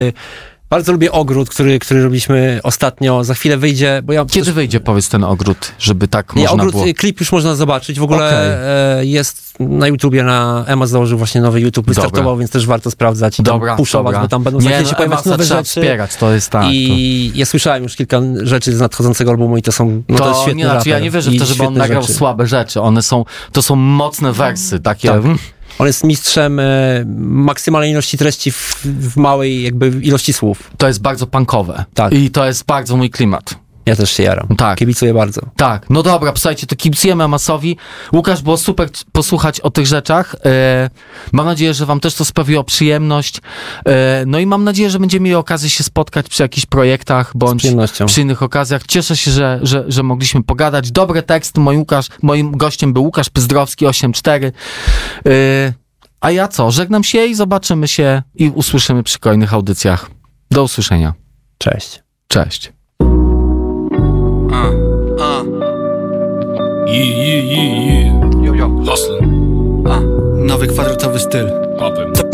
Bardzo lubię ogród, który robiliśmy ostatnio. Za chwilę wyjdzie, bo ja... Kiedy wyjdzie, powiedz, ten ogród, żeby tak można ogród, było... Klip już można zobaczyć. W ogóle jest na YouTubie, Ema założył właśnie nowy YouTube, wystartował, więc też warto sprawdzać i puszować, bo tam będą za chwilę się pojawiać nowe rzeczy. Wspierać, to jest tak. I ja słyszałem już kilka rzeczy z nadchodzącego albumu i to są... to jest świetny raper. Ja nie wierzę w to, żeby on nagrał słabe rzeczy. To są mocne wersy, takie... Tak. On jest mistrzem maksymalnej ilości treści w małej jakby ilości słów. To jest bardzo punkowe. Tak. I to jest bardzo mój klimat. Ja też się jaram. Tak. Kibicuję bardzo. Tak. No dobra, słuchajcie, to kibicujemy Amasowi. Łukasz, było super posłuchać o tych rzeczach. Mam nadzieję, że wam też to sprawiło przyjemność. No i mam nadzieję, że będziemy mieli okazję się spotkać przy jakichś projektach, bądź przy innych okazjach. Cieszę się, że mogliśmy pogadać. Dobre teksty. Moim gościem był Łukasz Pyzdrowski, 8-4. A ja co? Żegnam się i zobaczymy się i usłyszymy przy kolejnych audycjach. Do usłyszenia. Cześć. Cześć. Yo. Hustling. Nowy kwadratowy styl. Poppin'.